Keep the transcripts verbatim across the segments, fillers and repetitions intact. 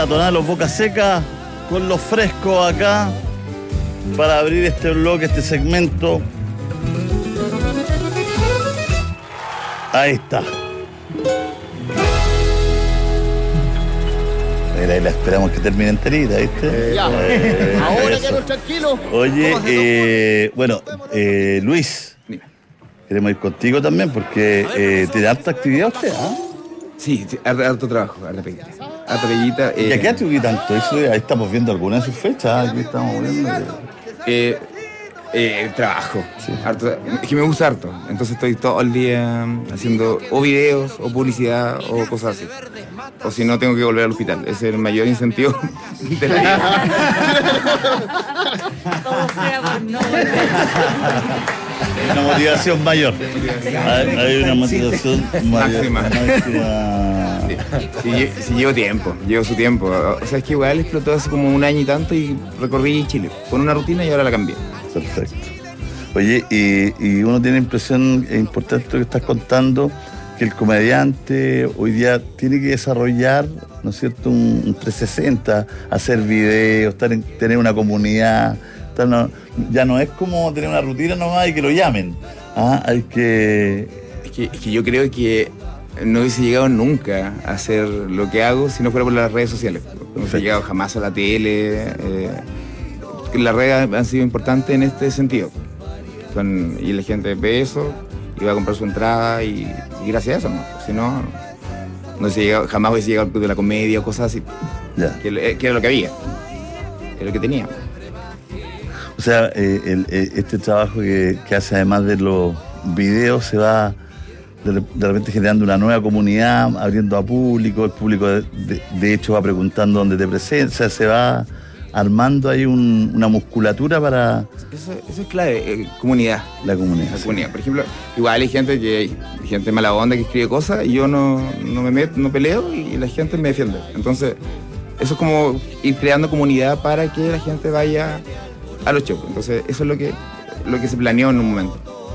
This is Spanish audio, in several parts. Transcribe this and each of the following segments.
la tonada de los Boca Seca con los frescos acá para abrir este bloque, este segmento. Ahí está. Mira, ahí la esperamos que termine enterita, ¿viste? Ya, eh, ahora eso. quedaron tranquilos. Oye, eh, bueno, eh, Luis, queremos ir contigo también porque eh, tiene harta actividad usted, ¿ah? ¿eh? Sí, sí, harto, harto trabajo, harta peguita. Harta peguita. Eh, ¿Y a qué atribuye tanto eso? Ahí estamos viendo algunas de sus fechas, aquí estamos viendo. Eh, eh, trabajo, sí. Harto, es que me gusta harto, entonces estoy todo el día haciendo o videos, o publicidad, o cosas así. O si no, tengo que volver al hospital. Ese es el mayor incentivo de la vida. Todo sea por no volver. Una motivación mayor. Hay, hay una motivación sí. mayor, máxima. máxima. Sí, sí, sí, llevo tiempo, llevo su tiempo. O sea, es que igual explotó hace como un año y tanto y recorrí Chile con una rutina y ahora la cambié. Perfecto. Oye, y, y uno tiene la impresión, es importante lo que estás contando, que el comediante hoy día tiene que desarrollar, ¿no es cierto?, un, un trescientos sesenta, hacer videos, estar en, tener una comunidad. Estar, no, ya no es como tener una rutina nomás y que lo llamen. ¿Ah? Hay que... Es que, es que yo creo que no hubiese llegado nunca a hacer lo que hago si no fuera por las redes sociales. No hubiese llegado jamás a la tele. Eh, las redes han sido importantes en este sentido. Con, y la gente ve eso y va a comprar su entrada y, y gracias a eso, ¿no? Si no, no hubiese llegado, jamás hubiese llegado al club de la comedia o cosas así. Ya. Que, que era lo que había, era lo que tenía. O sea, eh, el, eh, este trabajo que, que hace además de los videos se va de, de repente generando una nueva comunidad, abriendo a público, el público de, de, de hecho va preguntando dónde te presentas, o sea, se va armando ahí un, una musculatura para... Eso, eso es clave, eh, comunidad. La comunidad. La sí. comunidad. Por ejemplo, igual hay gente que gente mala onda que escribe cosas y yo no, no me meto, no peleo y la gente me defiende. Entonces, eso es como ir creando comunidad para que la gente vaya a los shows. Entonces, eso es lo que, lo que se planeó en un momento.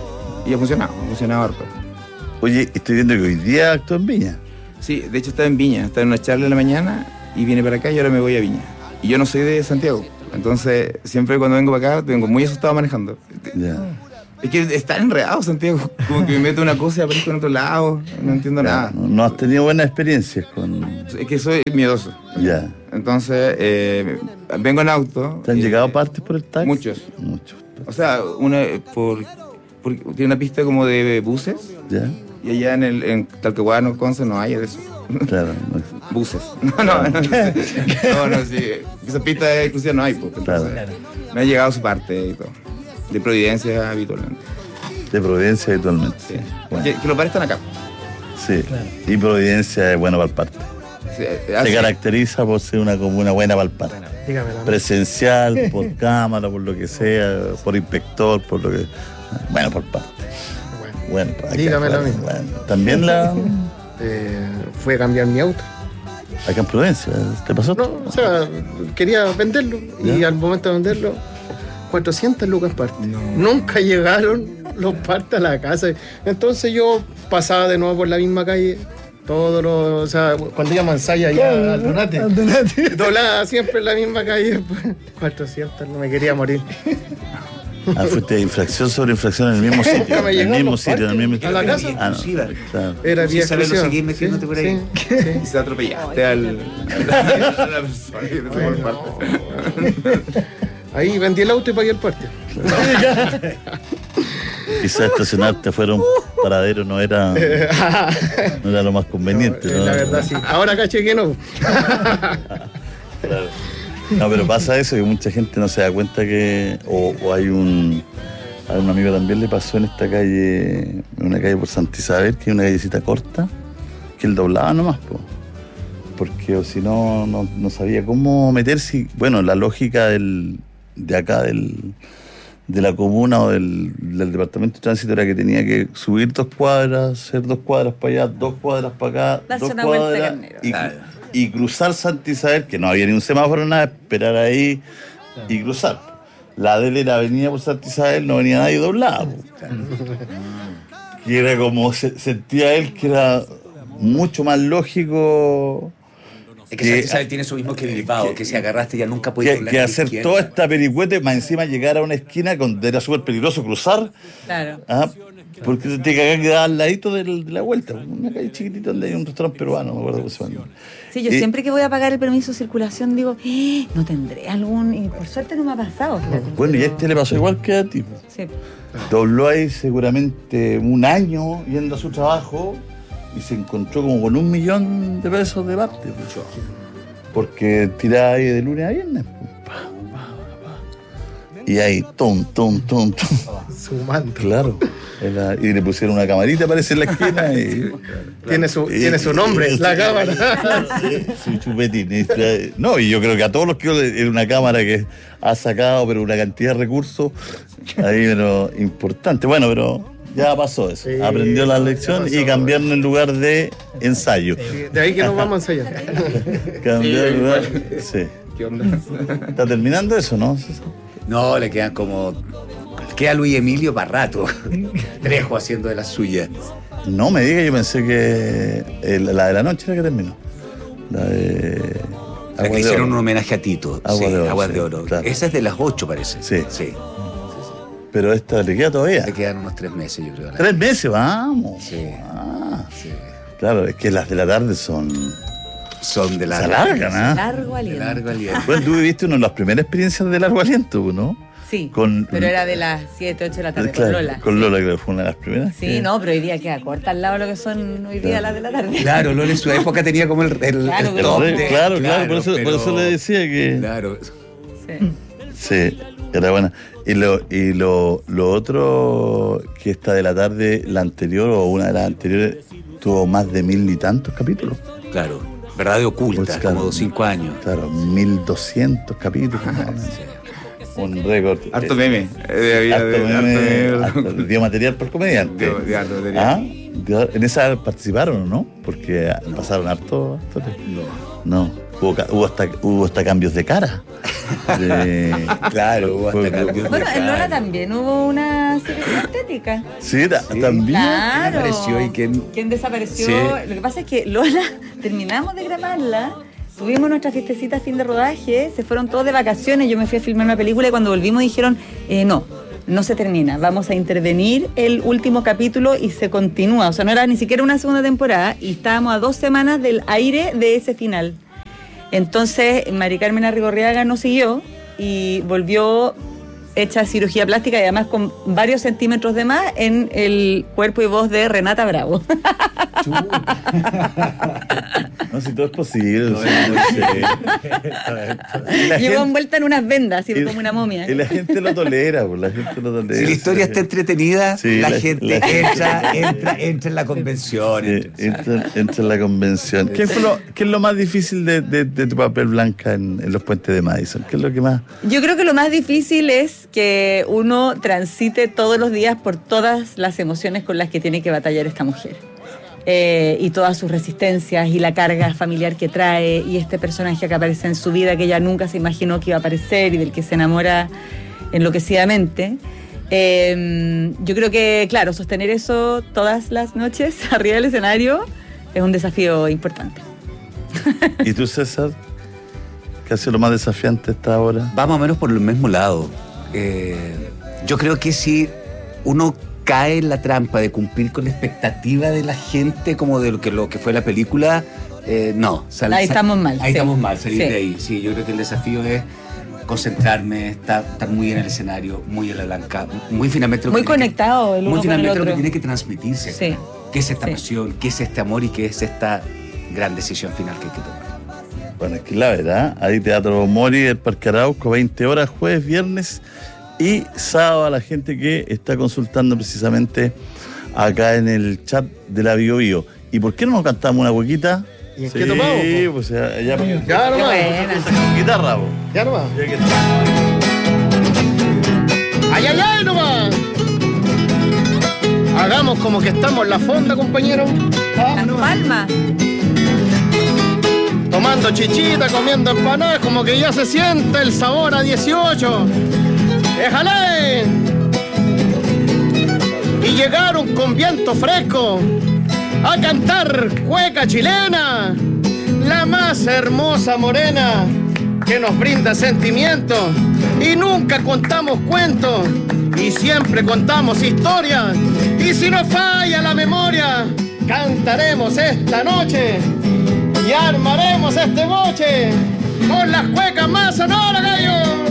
Y ha funcionado, ha funcionado harto. Oye, estoy viendo que hoy día actúa en Viña. Sí, de hecho estaba en Viña, estaba en una charla en la mañana y vine para acá y ahora me voy a Viña. Y yo no soy de Santiago, entonces siempre cuando vengo para acá vengo muy asustado manejando. Ya. Es que están enredados, Santiago, como que me meto una cosa y aparezco en otro lado, no entiendo Ya, nada. No, no has tenido buenas experiencias con... Es que soy miedoso. Ya. Entonces, eh, vengo en auto. ¿Te han eh, llegado partes por el taxi? Muchos. Muchos. O sea, una por, por tiene una pista como de buses Ya. y allá en el en Talcahuano, Conce, no hay de eso. Claro. No, Buses. No, no, no. No, no, sí. Esa pista de exclusiva no hay, pues. Entonces, Claro. me ha llegado su parte y todo. De Providencia habitualmente. de Providencia habitualmente. Sí. Bueno. Que, que los bares están acá. Sí. Claro. Y Providencia es bueno para el parte. Sí, Se así- caracteriza por ser una comuna buena para el parte. Dígame la Presencial, por cámara, por lo que sea, por inspector, por lo que... Bueno, por parte. Bueno, Bueno, acá dígame afuera, lo mismo. bueno. También la... eh, fue a cambiar mi auto. Acá en Providencia, ¿te pasó? No, o sea, quería venderlo y ¿Ya? al momento de venderlo, cuatrocientas lucas parte. Nunca llegaron los partes a la casa. Entonces yo pasaba de nuevo por la misma calle. Todos los, o sea, cuando íbamos a ensayar allá al Donate, doblaba siempre en la misma calle. cuatrocientas, no me quería morir. Ah, fuiste de infracción sobre infracción en el mismo sitio. Nunca me En el llegaron mismo los sitio, en el mismo partes a la casa. Ah, no. Exclusiva. Claro. Era Sí, vía saberlo exclusiva. seguir metiéndote por ahí. Sí, sí. Y se atropellaste al, a la persona que te tomó el parte. Ahí vendí el auto y pagué el parte. Quizás estacionarte fuera un paradero no era, no era lo más conveniente. No, ¿no? la verdad sí. Ahora caché que no. Claro. No, pero pasa eso, que mucha gente no se da cuenta que... O, o hay un... A un amigo también le pasó en esta calle, en una calle por Santa Isabel, que es una callecita corta, que él doblaba nomás, po. Porque o si no, no, no sabía cómo meterse. Y, bueno, la lógica del, de acá, del, de la comuna o del, del departamento de tránsito era que tenía que subir dos cuadras, hacer dos cuadras para allá, dos cuadras para acá, Darse dos una vuelta, cuadras, carnero. y, y cruzar Santa Isabel, que no había ni un semáforo, nada, esperar ahí y cruzar. La de él era avenida por Santa Isabel, no venía nadie doblado. Y era como, se, sentía él que era mucho más lógico Es que Santa Isabel tiene eso mismo que Bilbao, que, que si agarraste ya nunca puedes que, que hacer izquierda. toda esta pericuete, más encima llegar a una esquina donde era súper peligroso cruzar. Claro. ¿Ah? Porque te que quedar al ladito del, de la vuelta, una calle chiquitita donde hay un restaurante peruano, no me acuerdo cómo se llama. Sí, yo y, siempre que voy a pagar el permiso de circulación digo, eh, no tendré algún... Y por suerte no me ha pasado. Fíjate. Bueno, y a este le pasó igual que a ti. Sí. Dobló ahí seguramente un año yendo a su trabajo y se encontró como con un millón de pesos de parte. Porque tiraba ahí de lunes a viernes. Y ahí, tum, tum, tum, tum. Sumando. Claro. Era, y le pusieron una camarita, parece, en la esquina. Y, sí, claro. Tiene su, y, tiene su nombre, y, la y, cámara. Su chupetín. No, y yo creo que a todos los que era una cámara que ha sacado, pero una cantidad de recursos ahí, pero importante. Bueno, pero ya pasó eso. Sí, aprendió la lección y cambiaron el lugar de ensayo. Sí, de ahí que nos vamos a ensayar. Cambió el lugar. Sí. ¿Qué onda? ¿Está terminando eso, no? No, le quedan como... Queda Luis Emilio para rato. Trejo haciendo de las suyas. No me diga, yo pensé que el, la de la noche era que terminó. La de... La que le hicieron un homenaje a Tito. Agua sí, de Oro. Aguas Sí, de Oro. Claro. Esa es de las ocho, parece. Sí. Sí. Pero esta le queda todavía. Le quedan unos tres meses, yo creo. Tres meses, vamos. Sí. Ah, sí. Claro, es que las de la tarde son... Son de largo. largo. Se alargan, ¿eh? Largo aliento. De largo aliento. Bueno, tú viviste una de las primeras experiencias de largo aliento, ¿no? Sí, con, pero era de las siete, ocho de la tarde, claro, con Lola. Con sí. Lola, creo que fue una de las primeras. Sí, que... no, pero hoy día queda corta al lado de lo que son hoy día claro. las de la tarde. Claro, Lola en su época tenía como el, el, claro, el el top rey, de, claro, claro, claro, por eso, pero, por eso le decía que... Claro. Sí. Sí, era buena. Y lo, y lo, lo otro que esta de la tarde, la anterior o una de las anteriores, tuvo más de mil y tantos capítulos. Claro, verdad de oculta, pues, claro, como cinco años. Claro, mil doscientos capítulos. Ajá, ¿no? sí. Un récord. Harto meme. Eh, harto de, meme, harto harto, dio material por comediante. Dio, dio harto material. ¿Ah? Dio, ¿En esa participaron o no? Porque pasaron harto. harto no. No. Hubo, hubo, hasta, hubo hasta cambios de cara. De, claro, hubo hasta fue, cambios de bueno, cara. en Lola también hubo una cirugía estética. Sí, ta, sí. también. Claro. ¿Quién apareció y quién? ¿Quién desapareció? Sí. Lo que pasa es que Lola, terminamos de grabarla, tuvimos nuestra fiestecita fin de rodaje, se fueron todos de vacaciones, yo me fui a filmar una película y cuando volvimos dijeron, eh, no, no se termina, vamos a intervenir el último capítulo y se continúa. O sea, no era ni siquiera una segunda temporada y estábamos a dos semanas del aire de ese final. Entonces, Mari Carmen Arrigorriaga no siguió y volvió hecha cirugía plástica y además con varios centímetros de más en el cuerpo y voz de Renata Bravo. No, si todo es posible. No, sí, Llegó gente, envuelta en unas vendas, así y, como una momia. Y la gente lo tolera, pues la gente lo tolera. Si la historia está entretenida, sí, la, la gente la entra, entra, entra en la convención. Sí, Entra, entra, entra en la convención. ¿Qué, fue lo, ¿Qué es lo más difícil de, de, de tu papel, Blanca, en, en los puentes de Madison? ¿Qué es lo que más...? Yo creo que lo más difícil es que uno transite todos los días por todas las emociones con las que tiene que batallar esta mujer. Eh, y todas sus resistencias y la carga familiar que trae y este personaje que aparece en su vida que ella nunca se imaginó que iba a aparecer y del que se enamora enloquecidamente. Eh, yo creo que, claro, sostener eso todas las noches arriba del escenario es un desafío importante. ¿Y tú, César? ¿Qué ha sido lo más desafiante hasta ahora? Va más o menos por el mismo lado. Eh, yo creo que si uno cae en la trampa de cumplir con la expectativa de la gente como de lo que, lo que fue la película, eh, no. Sal, ahí estamos mal. Ahí sí. estamos mal, salir sí. de ahí. Sí, yo creo que el desafío es concentrarme, estar, estar muy en el escenario, muy en la blanca, muy finamente... Lo Muy que tiene conectado que, el uno muy con el finamente lo que otro. tiene que transmitirse. Sí. ¿Qué es esta Sí. pasión? ¿Qué es este amor? ¿Y qué es esta gran decisión final que hay que tomar? Bueno, aquí la verdad, ahí Teatro Mori, el Parque Arauco, veinte horas, jueves, viernes y sábado a la gente que está consultando precisamente acá en el chat de la Bio Bio. ¿Y por qué no nos cantamos una huequita? ¿Y en sí, qué tomamos? Sí, pues ya, ya, Ya nomás. con guitarra, po. Ya nomás. Ya que- ¡Ay, ay, ay, nomás! Hagamos como que estamos en la fonda, compañero. Las palmas. Tomando chichita, comiendo empanadas, como que ya se siente el sabor a dieciocho. ¡Éjale! Y llegaron con viento fresco a cantar cueca chilena. la más hermosa morena, que nos brinda sentimientos y nunca contamos cuentos y siempre contamos historias. Y si nos falla la memoria, cantaremos esta noche y armaremos este boche con las cuecas más sonoras, gallo.